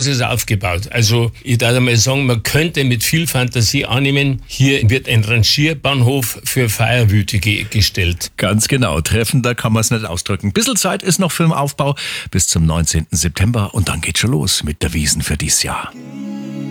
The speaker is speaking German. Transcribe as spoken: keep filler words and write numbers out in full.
ist es aufgebaut. Also ich darf mal sagen, man könnte mit viel Fantasie annehmen, hier wird ein Rangierbahnhof für Feierwütige gestellt. Ganz genau, treffender kann man es nicht ausdrücken. Bisschen Zeit ist noch für den Aufbau bis zum neunzehnten September und dann geht's schon los mit der Wiesn für dieses Jahr.